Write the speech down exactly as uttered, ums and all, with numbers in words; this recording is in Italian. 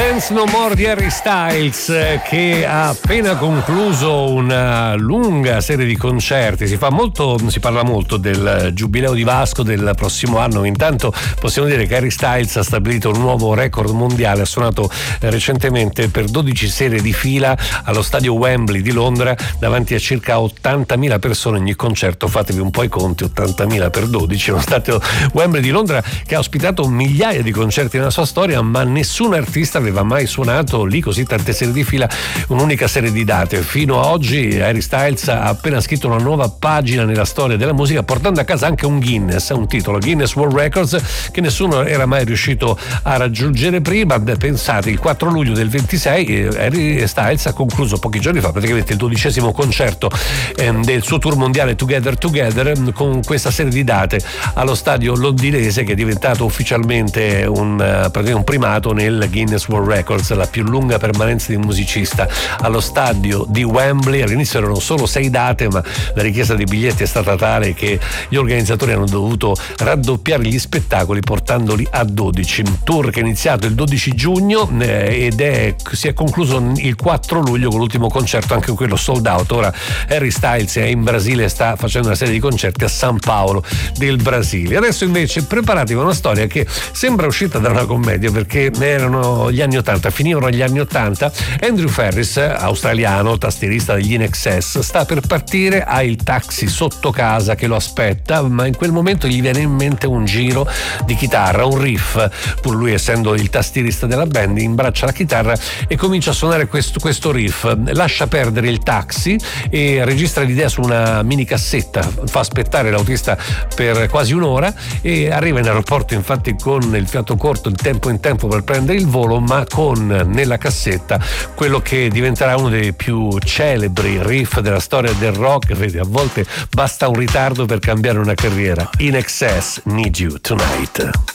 Dance No More di Harry Styles, che ha appena concluso una lunga serie di concerti. Si fa molto, si parla molto del giubileo di Vasco del prossimo anno. Intanto possiamo dire che Harry Styles ha stabilito un nuovo record mondiale. Ha suonato recentemente per dodici sere di fila allo stadio Wembley di Londra davanti a circa ottantamila persone ogni concerto. Fatevi un po' i conti, ottantamila per dodici. Lo stadio Wembley di Londra che ha ospitato migliaia di concerti nella sua storia, ma nessun artista aveva mai suonato lì così tante serie di fila, un'unica serie di date. Fino a oggi Harry Styles ha appena scritto una nuova pagina nella storia della musica, portando a casa anche un Guinness, un titolo Guinness World Records che nessuno era mai riuscito a raggiungere prima. Pensate, il quattro luglio del ventisei Harry Styles ha concluso pochi giorni fa praticamente il dodicesimo concerto ehm, del suo tour mondiale Together Together con questa serie di date allo stadio londinese, che è diventato ufficialmente un, uh, un primato nel Guinness World Records, la più lunga permanenza di un musicista allo stadio di Wembley. All'inizio erano solo sei date, ma la richiesta di biglietti è stata tale che gli organizzatori hanno dovuto raddoppiare gli spettacoli portandoli a dodici. Un tour che è iniziato il dodici giugno eh, ed è, si è concluso il quattro luglio con l'ultimo concerto, anche quello sold out. Ora Harry Styles è in Brasile e sta facendo una serie di concerti a San Paolo del Brasile. Adesso invece preparatevi una storia che sembra uscita da una commedia, perché erano gli anni ottanta, finivano gli anni ottanta. Andrew Ferris, australiano, tastierista degli In Excess, sta per partire, ha il taxi sotto casa che lo aspetta, ma in quel momento gli viene in mente un giro di chitarra, un riff. Pur lui, essendo il tastierista della band, imbraccia la chitarra e comincia a suonare questo, questo riff. Lascia perdere il taxi e registra l'idea su una mini cassetta, fa aspettare l'autista per quasi un'ora e arriva in aeroporto infatti con il fiato corto, il tempo in tempo per prendere il volo, ma con nella cassetta quello che diventerà uno dei più celebri riff della storia del rock. Vedi, a volte basta un ritardo per cambiare una carriera. In Excess, Need You Tonight.